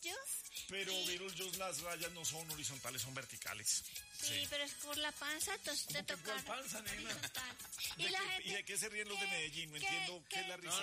Beetlejuice. Pero Beetlejuice, las rayas no son horizontales, son verticales. Sí, pero es por la panza, entonces te toca. ¿Cuál panza, nena? Horizontal. ¿Y de qué se ríen los de Medellín? No entiendo qué es la risa.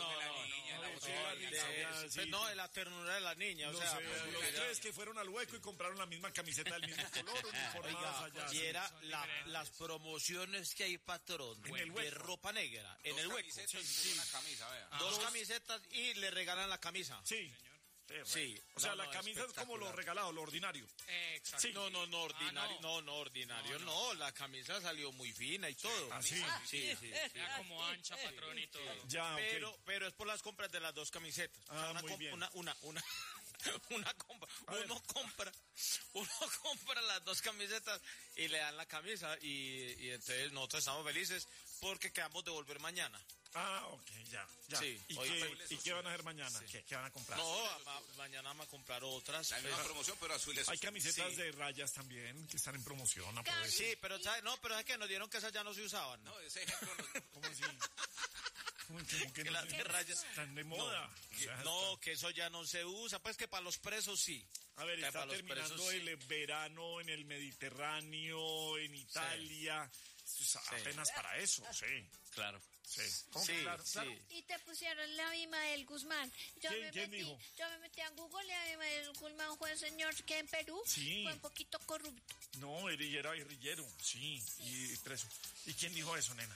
No, de la ternura de la niña, o sea. Los tres que fueron al Hueco y compraron la misma camiseta del mismo color, uniformadas allá. Y era las promociones que hay, patrón, de ropa negra, en el Hueco. Una camisa, vea. Dos camisetas y le regalan la camisa. Sí. Sí. O sea, la camisa es como lo regalado, lo ordinario. Exacto. Sí. No, ordinario. No, ordinario no. La camisa salió muy fina y todo. ¿Ah, sí? Sí. Era como ancha, patrón y todo. Ya, Pero es por las compras de las dos camisetas. Muy bien. Una compra. Uno compra las dos camisetas y le dan la camisa y entonces nosotros estamos felices porque quedamos de volver mañana. Ok, ya. Sí. ¿Y qué van a hacer mañana? ¿Qué van a comprar? No, mañana vamos a comprar otras. La misma promoción, pero azules. Hay camisetas de rayas también que están en promoción. Sí, pero es que nos dieron que esas ya no se usaban. No, ese ejemplo no. ¿Cómo así? ¿Cómo que las de rayas están de moda? Que eso ya no se usa, pues que para los presos sí. A ver, está terminando el verano en el Mediterráneo, en Italia. Apenas para eso, sí. Claro. Sí. ¿Cómo que claro? Y te pusieron la Abimael Guzmán. ¿Quién dijo? Yo me metí a Google y Abimael Guzmán fue el señor que en Perú fue un poquito corrupto. No, él era guerrillero, sí, y preso. ¿Y quién dijo eso, nena?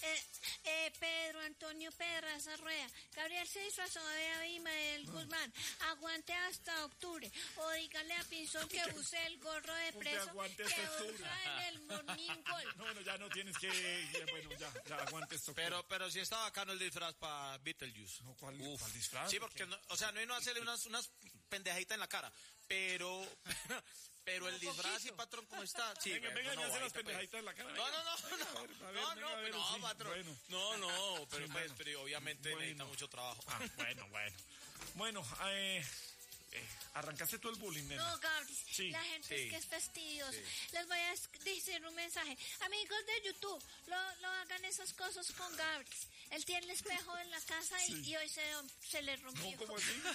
Pedro Antonio Pedraza Rueda. Gabriel se disfrazó de Abimael Guzmán. Aguante hasta octubre. O dígale a Pinzón que use el gorro de preso que usa en el Morning Call. No, ya no tienes que... Bueno, ya aguante esto. Pero sí está bacano el disfraz para Beetlejuice. No, ¿cuál disfraz? Sí, porque, no vino a hacerle unas pendejaditas en la cara, pero el disfraz y patrón, ¿cómo está? Sí, venga, ya hace las pendejaditas en la cara. No, patrón. No, pero obviamente necesita mucho trabajo. Bueno, ¿arrancaste tú el bullying, nena? No, Gabri, la gente es que es fastidiosa. Les voy a decir un mensaje. Amigos de YouTube, no hagan esas cosas con Gabri. Él tiene el espejo en la casa y hoy se le rompió. No, ¿cómo así?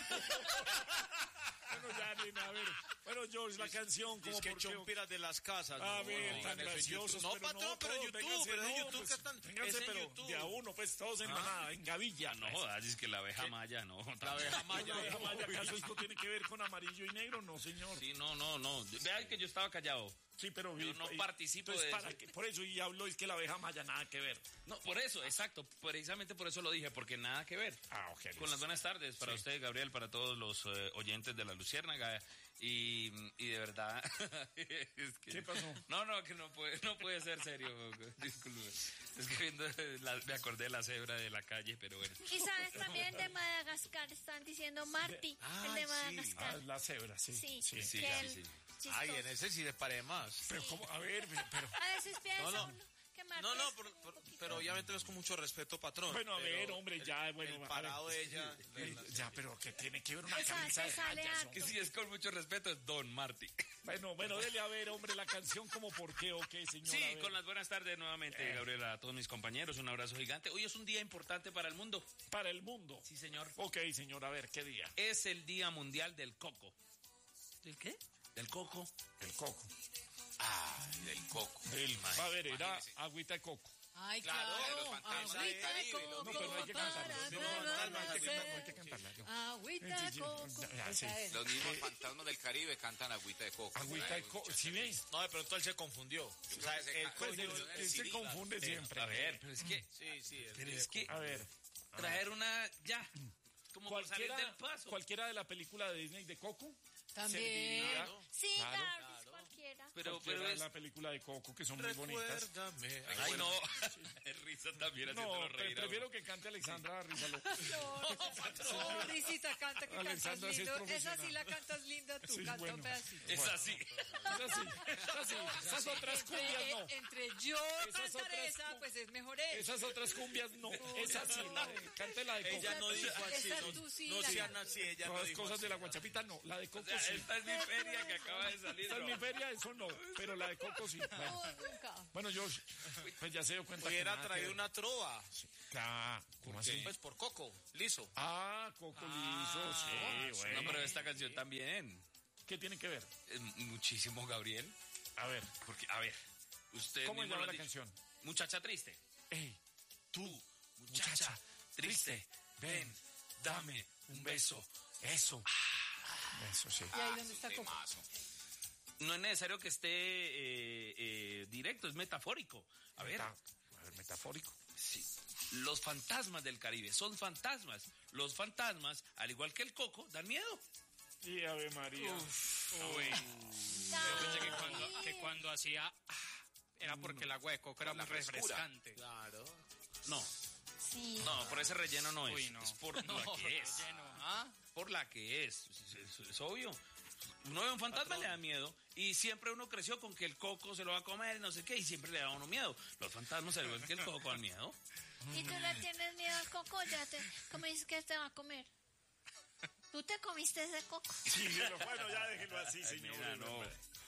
Bueno, ya, nena, a ver. Bueno, George, la canción, como es que chompiras de las casas. A ver, tan graciosos. No, patrón, pero en YouTube, que están... Vénganse, pero de a uno, pues, todos en manada, en gavilla. No jodas, es que la abeja maya, no. La abeja maya. ¿Acaso esto tiene que ver con amarillo y negro? No, señor. Sí, no. Vean que yo estaba callado. Sí, pero yo no participo de eso. Por eso, y hablo, es que la abeja maya nada que ver. No, por eso, exacto. Precisamente por eso lo dije, porque nada que ver. Ok. Con las buenas tardes para usted, Gabriel, para todos los oyentes de La Luciérnaga. Y de verdad... es que, ¿qué pasó? No, que no puede ser serio. Disculpe. Es que me acordé de la cebra de la calle, pero bueno. Y sabes también de Madagascar, están diciendo Marty, el de Madagascar. La cebra, sí. Sí. Ay, en ese sí le paré más. Pero ¿cómo? A ver, pero... A veces piensa uno que Marty pero obviamente es con mucho respeto, patrón. Bueno, a ver, hombre, ya, bueno. El parado de ella... Ya, pero que tiene que ver una camisa de rayas. Que si es con mucho respeto, es Don Marty. Bueno, dele a ver, hombre, la canción como por qué, señor. Sí, con las buenas tardes nuevamente, Gabriel, a todos mis compañeros, un abrazo gigante. Hoy es un día importante para el mundo. ¿Para el mundo? Sí, señor. Ok, señor, a ver, ¿qué día? Es el Día Mundial del Coco. ¿Del qué? Del coco. El coco. Del coco. A ver, era agüita de coco. Ay, claro. Agüita de coco. No, pero no hay que cantarla. No hay que cantarla. Agüita de coco. Los mismos pantanos del Caribe cantan agüita de coco. Agüita de coco. ¿Sí ves? No, de pronto él se confundió. O sea, él se confunde siempre. A ver, pero es que... Sí. Pero es que... A ver. Traer una... Ya. Como por salir del paso. Cualquiera de la película de Disney de Coco. También. Sí, claro. Cualquiera. Pero es la película de Coco, que son muy bonitas. Ay, no. Risa también haciéndolo reír. Prefiero que cante Alexandra Rízalo. No, Risita, canta que cantas lindo. Esa sí la cantas linda tú, canta un pedacito. Es así. Esas otras cumbias no. Entre yo cantar esa, pues es mejor esa. Esas otras cumbias no. Esa sí, cántela de Coco. Ella no dijo así. Esa tú sí. No sean así, ella no Las dijo cosas así. de la guachapita no. La de Coco sí. Esta es mi feria que acaba de salir. Esta es mi feria, eso no, pero la de coco sí. Bueno, yo pues ya se dio cuenta Hubiera que nada traído que- una trova. Claro, ¿cómo así? Pues por coco, liso. Coco liso, sí, bueno. No, pero esta canción también. ¿Qué tiene que ver? Muchísimo, Gabriel. A ver, Porque, a ver, usted ¿cómo mismo llama lo ha la dicho. canción? Muchacha triste. Ey, Tú, muchacha triste, ven, dame un beso. eso. Eso sí. ¿Y ahí dónde está Coco? No es necesario que esté directo, es metafórico. A ver, Metafórico. sí. Los fantasmas del Caribe son fantasmas. Los fantasmas, al igual que el coco, dan miedo. Y Ave María. Uy. Yo pensé que cuando hacía era porque el agua de coco era muy refrescante. Claro. No, Sí. no, por ese relleno no es. Uy, no. Es por la que es. Lleno. ¿Ah? Por la que es. Es obvio. Uno ve un fantasma y le da miedo. Y siempre uno creció con que el coco se lo va a comer y no sé qué. Y siempre le da a uno miedo. Los fantasmas, al igual que el coco, dan miedo. ¿Y tú le tienes miedo al coco? ¿Cómo dices que te va a comer? ¿Tú te comiste ese coco? Sí, pero bueno, ya déjenlo así, señor. Mira, no.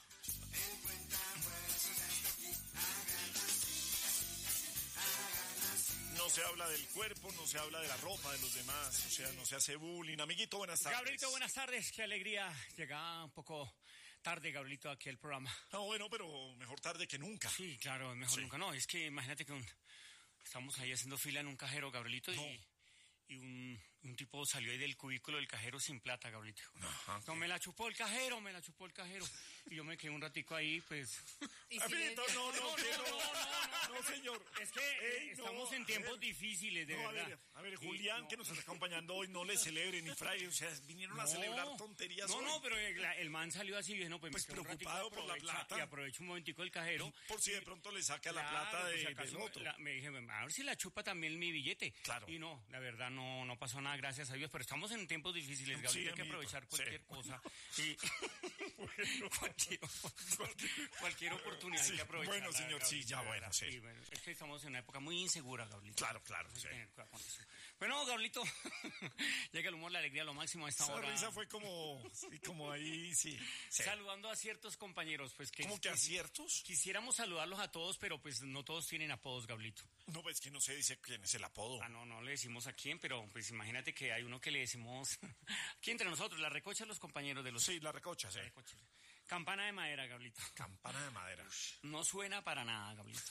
No se habla del cuerpo, no se habla de la ropa de los demás, o sea, no se hace bullying. Amiguito, buenas tardes. Gabrielito, buenas tardes. Qué alegría. Llegaba un poco tarde, Gabrielito, aquí al programa. No, bueno, pero mejor tarde que nunca. Sí, claro, mejor Sí. nunca. No, es que imagínate que estamos ahí haciendo fila en un cajero, Gabrielito, y un tipo salió ahí del cubículo del cajero sin plata, Gabrielito. Ajá. No, me la chupó el cajero. Y yo me quedé un ratico ahí, pues... Y Amiguito, silencio. no, señor. Es que Ey, no, estamos en a tiempos ver. difíciles, de No, verdad. a ver, Y Julián, no. que nos está acompañando hoy, no le celebre ni fray, o sea, vinieron a celebrar tonterías hoy. No, pero el man salió así y dije, no, pues, Pues me quedo un ratico preocupado por la plata. Y aprovecho un momentico el cajero. Por si de pronto le saca la Claro, plata por si del acaso otro. me dije, a ver si la chupa también mi billete. Claro. Y no, la verdad no pasó nada, gracias a Dios. Pero estamos en tiempos difíciles, Gabriel. Sí, Hay que amiguito, aprovechar sí. cualquier cosa. Y cualquier oportunidad hay que aprovechar. Bueno, señor, sí, ya bueno, sí. Es que estamos en una época muy insegura, Gabriel. Claro, Hay sí. que tener cuidado con eso. Bueno, Gabrielito, llega el humor, la alegría, lo máximo a esta Esa hora. risa fue como ahí, sí. Saludando a ciertos compañeros, pues que... ¿Cómo que aciertos? Quisiéramos saludarlos a todos, pero pues no todos tienen apodos, Gabrielito. No, pues que no se dice quién es el apodo. No le decimos a quién, pero pues imagínate que hay uno que le decimos... Aquí entre nosotros, la recocha de los compañeros de los... Sí, la recocha, sí. recocha. Campana de madera, Gabrielito. Campana de madera. No suena para nada, Gabrielito.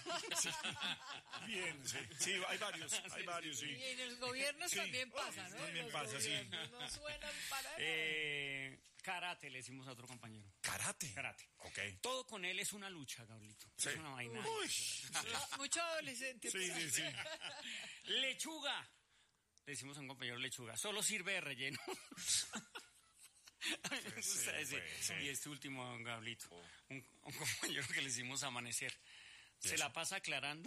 Bien, sí. Sí, hay varios, sí. Y en los gobiernos Sí. también pasa, ¿no? También Los pasa, sí. gobiernos no suenan para nada. Karate, le decimos a otro compañero. Karate. Karate. Ok. Todo con él es una lucha, Gabrielito. Sí. Es una vaina. Uy. Mucho adolescente. Sí, sí. Lechuga. Le decimos a un compañero lechuga. Solo sirve de relleno. A mí me gusta ese. pues, sí. Y este último, Gabrielito. Un compañero que le decimos amanecer. Se la pasa aclarando.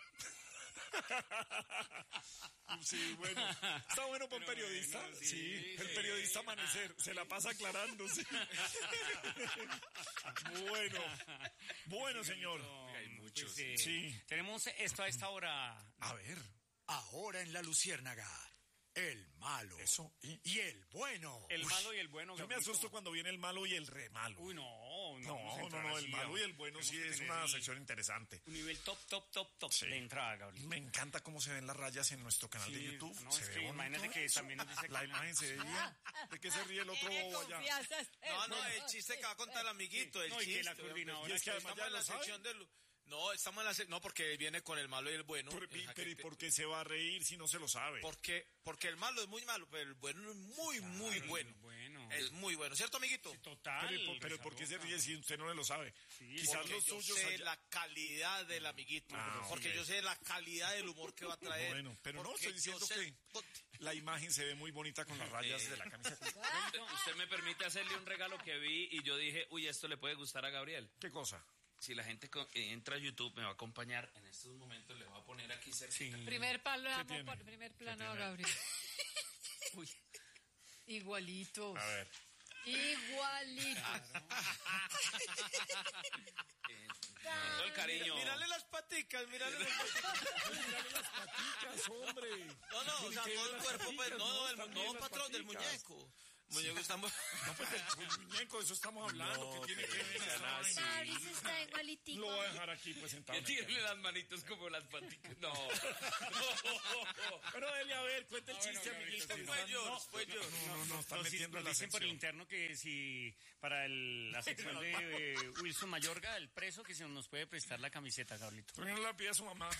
Sí, bueno. Está bueno para un Pero periodista. bueno, sí, sí, el sí. periodista amanecer. Se la pasa aclarando, sí. Bueno, señor. Hay muchos. Sí. Tenemos esto a esta hora. A ver. Ahora en la Luciérnaga, el malo Eso. y el bueno. El malo y el bueno. Yo me Gabrielito. asusto cuando viene el malo y el re malo. Uy, no. vamos a No, entrar el así, malo y el bueno sí tenemos que es tener una el- sección interesante. Un nivel top Sí. de entrada, Gabriel. Me encanta cómo se ven las rayas en nuestro canal de Sí, YouTube. no, se es ve que bonito imagínate que eso. también nos dice aquí La imagen se ve bien. ¿De qué se ríe el otro Tiene bobo allá? confianza. No, el chiste que va a contar el amiguito, el No, y que chiste. la coordinadora Y es que además estamos ya en la lo sabe. sección del... No, estamos en la sección... No, porque viene con el malo y el bueno. Pero ¿y por qué se va a reír si no se lo sabe? Porque el malo es muy malo, pero el bueno es muy, muy bueno. Bueno. Es muy bueno, ¿cierto, amiguito? Total. Pero ¿por qué se ríe si usted no lo sabe? Quizás Porque los yo suyos sé allá- la calidad del amiguito. Porque ok. yo sé la calidad del humor que va a traer. Bueno, pero no, porque estoy diciendo yo sé- que la imagen se ve muy bonita con las rayas de la camisa. Usted me permite hacerle un regalo que vi y yo dije, uy, esto le puede gustar a Gabriel. ¿Qué cosa? Si la gente entra a YouTube, me va a acompañar en estos momentos, le voy a poner aquí cerca. Sí. Primer plano, tiene? primer plano, Gabriel. Uy. Igualitos. A ver. Igualitos. Todo el cariño. Mírale las paticas, mírale las paticas. Paticas, hombre. No, o sea, Tiene que todo ver el las cuerpo, pues, paticas, no, también no, las patrón, del paticas. muñeco. Muñeco estamos... No, pues el muñeco, eso estamos hablando. No, ¿Qué tiene que pero ver no esa sean así. vaina? Maurice está igualitico. Lo voy a dejar aquí pues sentado. Que tírele las manitos como las paticas. No. Pero dele a ver, cuenta el chiste, amiguito. No, está metiendo nos la dicen por el sección. interno que si para la sección de Wilson Mayorga, el preso, que se nos puede prestar la camiseta, Gabrielito. ¿Por qué no la pide a su mamá?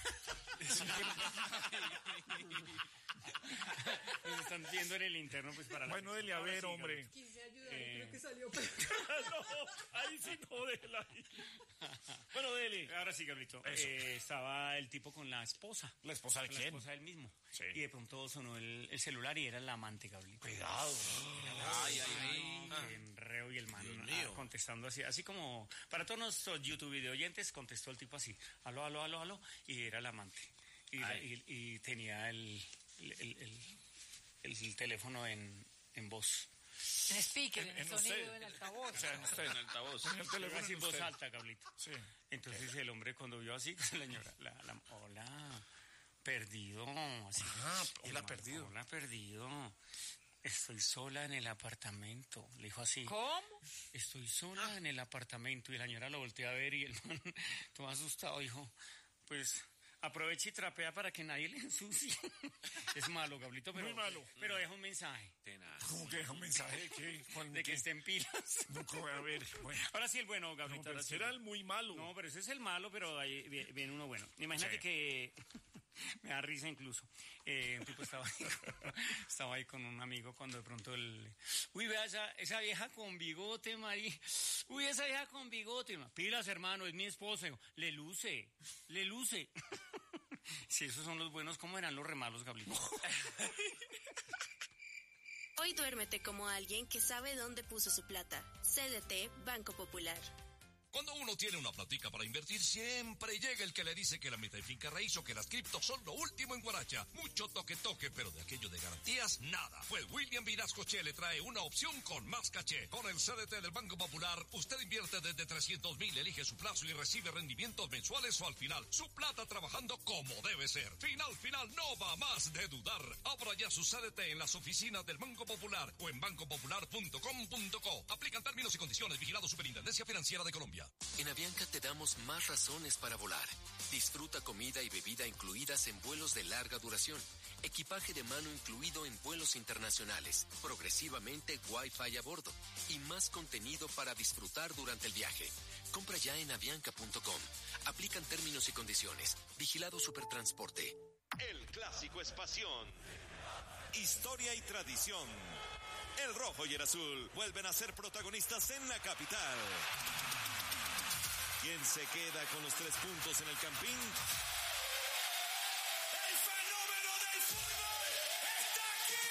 Nos están viendo en el interno, pues para Bueno, dele a ver, hombre. 15 ayudas, creo que salió. No, ahí sí no, déjela ahí. Bueno, dele. Ahora sí, Gabrielito. Eso. Estaba el tipo con la esposa. ¿La esposa de Con la quién? esposa del mismo. Sí. Y de pronto sonó el celular y era el amante, Gabrielito. Cuidado. Ay, ay, ay. En reo y el man Dios mío. contestando así como para todos nuestros YouTube video oyentes, contestó el tipo así, aló, aló, aló, aló, y era el amante. Y tenía el teléfono en voz. En speaker, en el en sonido usted. del altavoz. O sea, en usted. En altavoz. En el teléfono Así en en voz usted. alta, Gabrielito. Sí. Entonces el hombre cuando vio así, la señora, hola, perdido, así. Hola, perdido. Hola, perdido. Estoy sola en el apartamento. Le dijo así. ¿Cómo? Estoy sola en el apartamento. Y la señora lo volteó a ver y el man, todo asustado, dijo, pues aprovecha y trapea para que nadie le ensucie. Es malo, Gablito, pero, Muy malo. pero deja un mensaje ¿Cómo que deja un mensaje? de que esté en pilas. Nunca voy a ver. Bueno. Ahora sí el bueno, No, Gablito. pero ahora sí. ese era el muy malo. No, pero ese es el malo, pero ahí viene uno bueno. Imagínate Sí. que me da risa incluso. Un tipo estaba ahí con un amigo cuando de pronto uy, vea esa vieja con bigote, Mari. Uy, esa vieja con bigote. Pilas, hermano, es mi esposa. Digo, le luce. Si esos son los buenos, ¿cómo eran los remalos, Gablito? Hoy duérmete como alguien que sabe dónde puso su plata. CDT Banco Popular. Cuando uno tiene una platica para invertir, siempre llega el que le dice que la meta de finca raíz o que las criptos son lo último en Guaracha. Mucho toque, pero de aquello de garantías, nada. Pues William Vinasco Che le trae una opción con más caché. Con el CDT del Banco Popular, usted invierte desde 300,000, elige su plazo y recibe rendimientos mensuales o al final. Su plata trabajando como debe ser. Final, no va más de dudar. Abra ya su CDT en las oficinas del Banco Popular o en bancopopular.com.co. Aplican términos y condiciones. Vigilado Superintendencia Financiera de Colombia. En Avianca te damos más razones para volar. Disfruta comida y bebida incluidas en vuelos de larga duración. Equipaje de mano incluido en vuelos internacionales. Progresivamente Wi-Fi a bordo. Y más contenido para disfrutar durante el viaje. Compra ya en avianca.com. Aplican términos y condiciones. Vigilado Supertransporte. El clásico es pasión, historia y tradición. El rojo y el azul vuelven a ser protagonistas en la capital. ¿Quién se queda con los 3 puntos en el Campín? ¡El fenómeno del fútbol está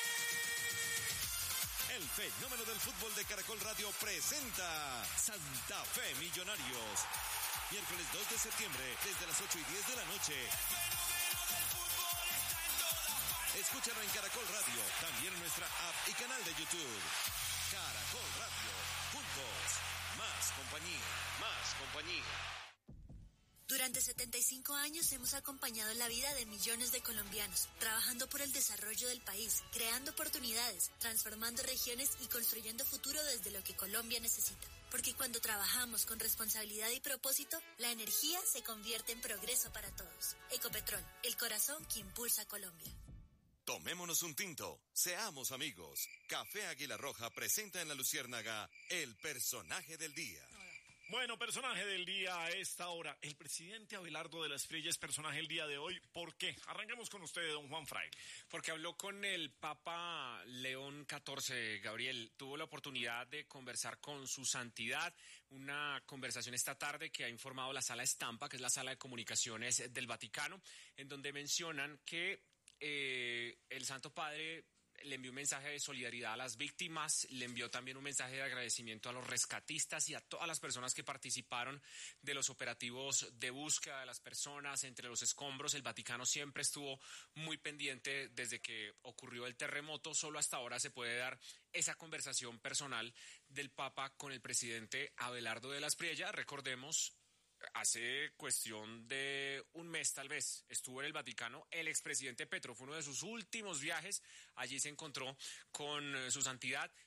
aquí! El fenómeno del fútbol de Caracol Radio presenta Santa Fe Millonarios. Miércoles 2 de septiembre, desde las 8:10 de la noche. El fenómeno del fútbol está en todas partes. Escúchalo en Caracol Radio, también en nuestra app y canal de YouTube. Caracol Radio, juntos. Más compañía. Durante 75 años hemos acompañado la vida de millones de colombianos, trabajando por el desarrollo del país, creando oportunidades, transformando regiones y construyendo futuro desde lo que Colombia necesita. Porque cuando trabajamos con responsabilidad y propósito, la energía se convierte en progreso para todos. Ecopetrol, el corazón que impulsa a Colombia. Tomémonos un tinto, seamos amigos. Café Águila Roja presenta en La Luciérnaga el personaje del día. Bueno, personaje del día a esta hora. El presidente Abelardo de la Espriella es personaje el día de hoy. ¿Por qué? Arranquemos con usted, don Juan Fraile. Porque habló con el Papa León XIV, Gabriel. Tuvo la oportunidad de conversar con su santidad. Una conversación esta tarde que ha informado la Sala Estampa, que es la sala de comunicaciones del Vaticano, en donde mencionan que el Santo Padre le envió un mensaje de solidaridad a las víctimas, le envió también un mensaje de agradecimiento a los rescatistas y a todas las personas que participaron de los operativos de búsqueda de las personas entre los escombros. El Vaticano siempre estuvo muy pendiente desde que ocurrió el terremoto. Solo hasta ahora se puede dar esa conversación personal del Papa con el presidente Abelardo de la Espriella. Recordemos, hace cuestión de un mes tal vez estuvo en el Vaticano el expresidente Petro, fue uno de sus últimos viajes, allí se encontró con su santidad,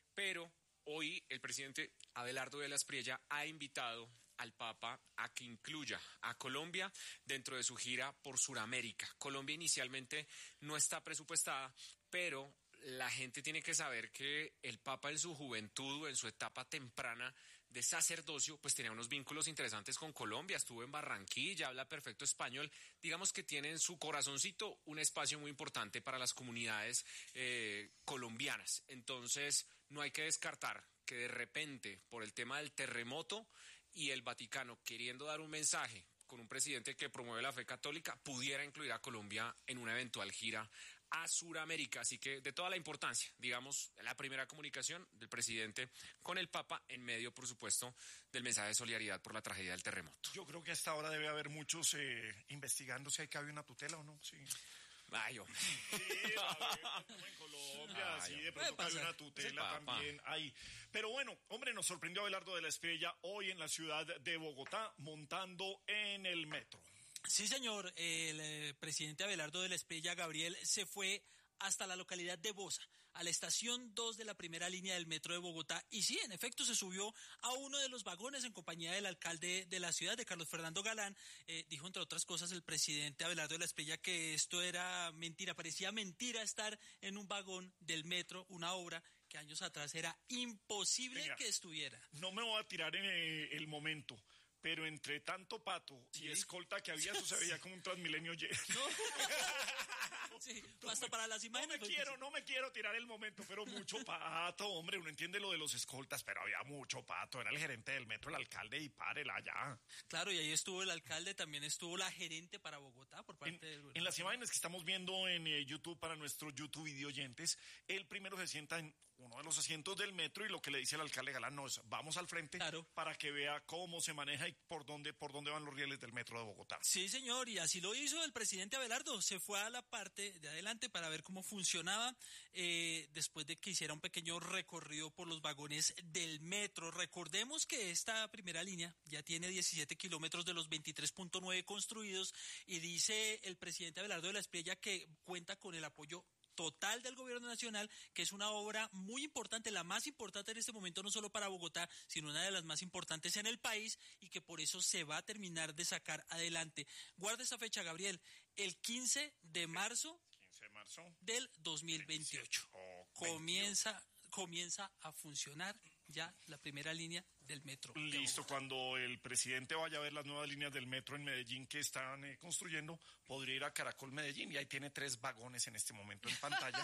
pero hoy el presidente Abelardo de la Espriella ha invitado al Papa a que incluya a Colombia dentro de su gira por Sudamérica. Colombia inicialmente no está presupuestada, pero la gente tiene que saber que el Papa en su juventud o en su etapa temprana de sacerdocio, pues tenía unos vínculos interesantes con Colombia, estuvo en Barranquilla, habla perfecto español, digamos que tiene en su corazoncito un espacio muy importante para las comunidades colombianas. Entonces, no hay que descartar que de repente, por el tema del terremoto y el Vaticano queriendo dar un mensaje con un presidente que promueve la fe católica, pudiera incluir a Colombia en una eventual gira a Sudamérica. Así que de toda la importancia, digamos, la primera comunicación del presidente con el Papa en medio, por supuesto, del mensaje de solidaridad por la tragedia del terremoto. Yo creo que hasta ahora debe haber muchos investigando si hay cabe una tutela o no. Sí. Ay, hombre. Sí, como en Colombia, sí, de pronto cabe una tutela también ahí. Pero bueno, hombre, nos sorprendió Abelardo de la Espriella hoy en la ciudad de Bogotá montando en el metro. Sí, señor, el presidente Abelardo de la Espriella, Gabriel, se fue hasta la localidad de Bosa, a la estación 2 de la primera línea del metro de Bogotá, y sí, en efecto, se subió a uno de los vagones en compañía del alcalde de la ciudad, de Carlos Fernando Galán. Dijo, entre otras cosas, el presidente Abelardo de la Espriella que esto era mentira, parecía mentira estar en un vagón del metro, una obra que años atrás era imposible que estuviera. No me voy a tirar en el momento, pero entre tanto pato y escolta que había, eso se veía como un Transmilenio lleno. Sí, hasta para las imágenes. No me quiero tirar el momento, pero mucho pato, hombre, uno entiende lo de los escoltas, pero había mucho pato, era el gerente del metro, el alcalde, y párela ya. Claro, y ahí estuvo el alcalde, también estuvo la gerente para Bogotá por parte del gobierno. En las imágenes que estamos viendo en YouTube para nuestros YouTube video oyentes, él primero se sienta en uno de los asientos del metro y lo que le dice el alcalde Galán no es vamos al frente para que vea cómo se maneja y por dónde van los rieles del metro de Bogotá. Sí, señor, y así lo hizo el presidente Abelardo, se fue a la parte de adelante para ver cómo funcionaba después de que hiciera un pequeño recorrido por los vagones del metro. Recordemos que esta primera línea ya tiene 17 kilómetros de los 23.9 construidos y dice el presidente Abelardo de la Espriella que cuenta con el apoyo total del gobierno nacional, que es una obra muy importante, la más importante en este momento, no solo para Bogotá, sino una de las más importantes en el país, y que por eso se va a terminar de sacar adelante. Guarda esa fecha, Gabriel, el 15 de marzo del 2028. Comienza a funcionar ya la primera línea del metro. Listo, cuando el presidente vaya a ver las nuevas líneas del metro en Medellín que están construyendo, podría ir a Caracol Medellín, y ahí tiene 3 vagones en este momento en pantalla.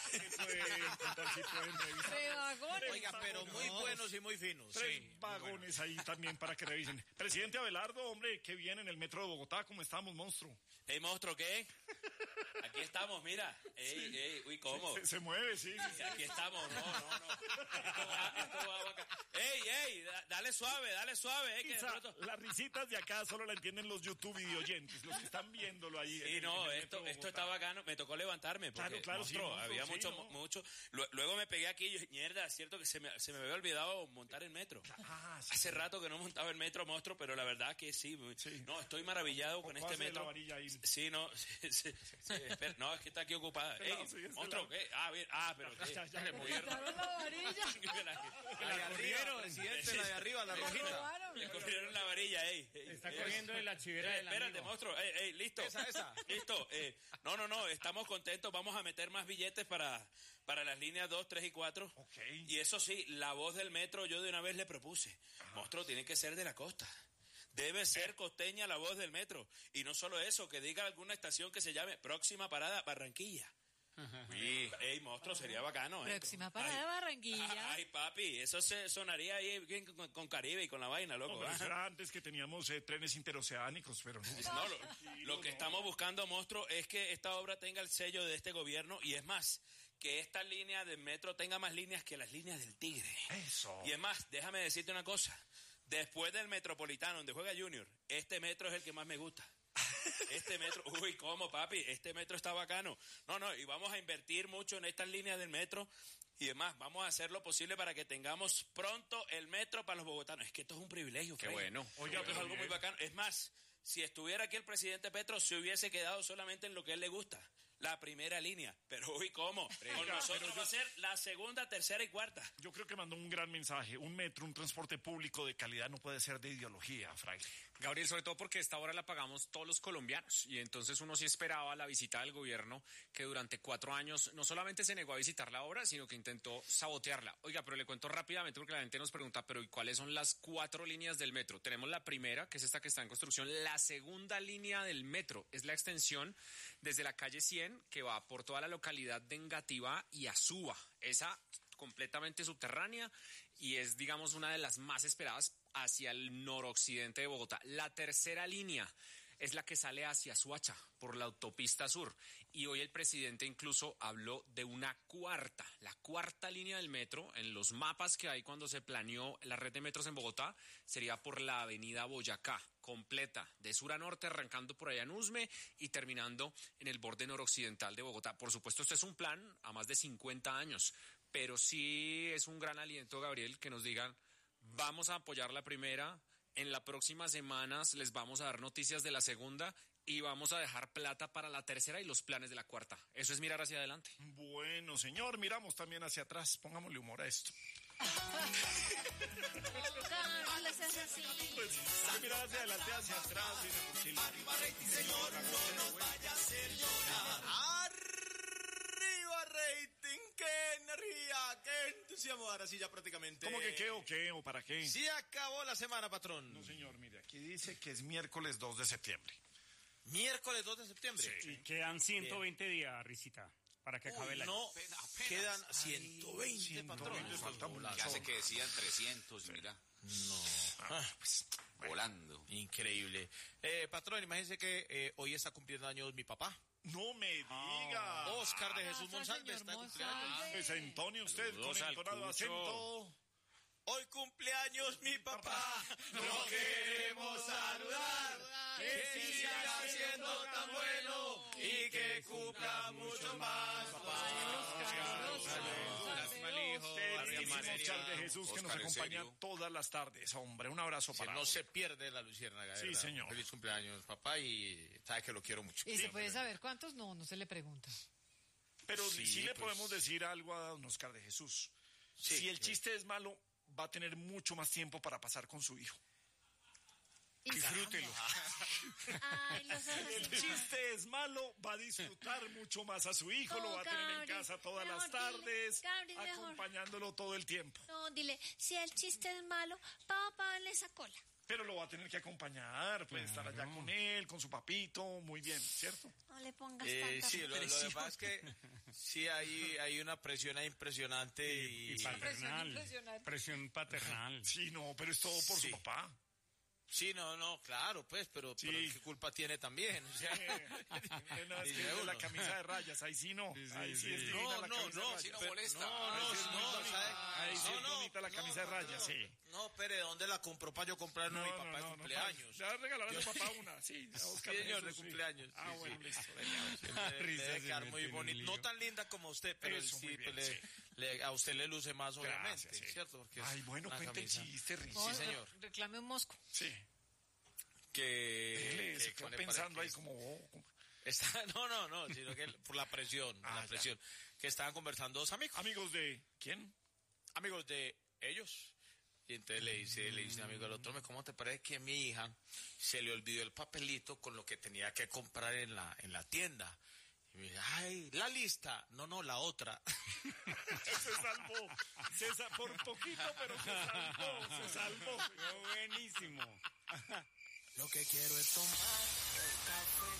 pueden revisar. Oiga, pero muy buenos y muy finos. 3 vagones ahí también para que revisen. Presidente Abelardo, hombre, qué bien en el metro de Bogotá, ¿cómo estamos, monstruo? Hey, monstruo, ¿qué? Aquí estamos, mira. Uy, ¿cómo? Se mueve, sí. Aquí estamos, no. Esto va acá. Ey, dale suave. Que las risitas de acá solo la entienden los YouTube videoyentes, los que están viéndolo ahí. Sí, esto está bacano. Me tocó levantarme porque claro, monstruo, había mucho. Luego me pegué aquí y yo, mierda, es cierto que se me había olvidado montar el metro. Hace rato que no montaba el metro, monstruo, pero la verdad que sí. No, estoy maravillado con este metro. Sí, espera, no, es que está aquí ocupada. Monstruo, ¿qué? Pero ¿qué? Ya le movieron la varilla. La corrieron, presidente, la de arriba, la rojita. Le corrieron la varilla, Está corriendo de la chivera del Espérate, amigo. monstruo, listo. Esa. Listo. No, estamos contentos, vamos a meter más billetes para las líneas 2, 3 y 4. Okay. Y eso sí, la voz del metro yo de una vez le propuse. Monstruo, tiene que ser de la costa. Debe ser costeña la voz del metro. Y no solo eso, que diga alguna estación que se llame Próxima Parada Barranquilla. Monstruo, sería bacano. Próxima parada Barranquilla. Ay, papi, eso se sonaría ahí bien con Caribe y con la vaina, loco. Eso era antes que teníamos trenes interoceánicos, pero no. Lo que estamos buscando, monstruo, es que esta obra tenga el sello de este gobierno, y es más, que esta línea del metro tenga más líneas que las líneas del Tigre. Eso. Y es más, déjame decirte una cosa. Después del Metropolitano, donde juega Junior, este metro es el que más me gusta. Este metro, ¿cómo, papi? Este metro está bacano. No, y vamos a invertir mucho en estas líneas del metro, y además vamos a hacer lo posible para que tengamos pronto el metro para los bogotanos. Es que esto es un privilegio, Qué bueno. Oiga, esto es algo muy bacano. Es más, si estuviera aquí el presidente Petro, se hubiese quedado solamente en lo que a él le gusta, la primera línea. Pero uy, ¿cómo? Con nosotros va a ser la segunda, tercera y cuarta. Yo creo que mandó un gran mensaje. Un metro, un transporte público de calidad no puede ser de ideología, fraile. Gabriel, sobre todo porque esta hora la pagamos todos los colombianos y entonces uno sí esperaba la visita del gobierno que durante 4 años no solamente se negó a visitar la obra, sino que intentó sabotearla. Oiga, pero le cuento rápidamente porque la gente nos pregunta, pero ¿y cuáles son las 4 líneas del metro? Tenemos la primera, que es esta que está en construcción. La segunda línea del metro es la extensión desde la calle 100 que va por toda la localidad de Engativá y Azúa. Esa completamente subterránea y es, digamos, una de las más esperadas hacia el noroccidente de Bogotá. La tercera línea es la que sale hacia Suacha por la autopista sur. Y hoy el presidente incluso habló de una cuarta, la cuarta línea del metro. En los mapas que hay cuando se planeó la red de metros en Bogotá, sería por la avenida Boyacá, completa, de sur a norte, arrancando por allá en Usme y terminando en el borde noroccidental de Bogotá. Por supuesto, este es un plan a más de 50 años, pero sí es un gran aliento, Gabriel, que nos digan, vamos a apoyar la primera, en las próximas semanas les vamos a dar noticias de la segunda y vamos a dejar plata para la tercera y los planes de la cuarta. Eso es mirar hacia adelante. Bueno, señor, miramos también hacia atrás. Pongámosle humor a esto. Pues, mirar hacia adelante, hacia atrás. Arriba rating, señor, no nos vaya a hacer llorar. Arriba rating, qué energía, qué entusiasmo. Ahora sí ya prácticamente. ¿Cómo que qué o qué o para qué? Sí acabó la semana, patrón. No, señor, mire, aquí dice que es miércoles 2 de septiembre. Miércoles 2 de septiembre. Sí. Y quedan 120 días, Risita, para que acabe el año. No, quedan 120, patrón. Ya sé que decían 300, mira. No. Pues, volando. Increíble. Patrón, imagínese que hoy está cumpliendo años mi papá. No me diga. Oscar de Jesús Monsalve está de cumpleaños. Pues entone usted con entonado acento. Hoy cumpleaños mi papá, lo queremos saludar, que siga siendo tan bueno y que cumpla mucho más. Oscar de Jesús, que nos acompaña todas las tardes, hombre. Un abrazo para no se pierde la luciérnaga. Sí, señor. Feliz cumpleaños, papá, y sabe que lo quiero mucho. ¿Y se puede saber cuántos? No se le pregunta. Pero sí le podemos decir algo a don Oscar de Jesús. Si el chiste es malo, va a tener mucho más tiempo para pasar con su hijo. Disfrútelo. Ay, el chiste es malo, va a disfrutar mucho más a su hijo, lo va a tener en casa todas las tardes, acompañándolo todo el tiempo. No, dile, si el chiste es malo, papá le esa cola. Pero lo va a tener que acompañar, puede estar allá con él, con su papito, muy bien, ¿cierto? No le pongas tanta sí, lo que pasa es que sí hay una presión ahí impresionante y paternal, presión paternal. Sí, no, pero es todo por su papá. Sí, no, claro, pues, pero ¿qué culpa tiene también? O sea, no, es que la camisa de rayas, ahí sí no. Ahí sí es divina la camisa de rayas. Sí, no molesta. Ahí sí es bonita la camisa de rayas, sí. No, pero ¿de dónde la compró para yo comprarle a mi papá de cumpleaños? Ya regalaron a tu papá una, sí. Señor, de cumpleaños. Ah, bueno, listo. Debe quedar muy bonito. No tan linda como usted, pero sí, a usted le luce más, obviamente, ¿cierto? Ay, bueno, cuenta el chiste, Riz. Sí, señor. Reclame un mosco. Sí. Se quedó pensando ahí como... No, sino que por la presión, que estaban conversando dos amigos. ¿Amigos de quién? Amigos de ellos. Y entonces le dice amigo al otro, ¿cómo te parece que a mi hija se le olvidó el papelito con lo que tenía que comprar en la tienda? Y me dice, ay, la lista. No, la otra. Se salvó. Por poquito, pero se salvó. Buenísimo. Lo que quiero es tomar el café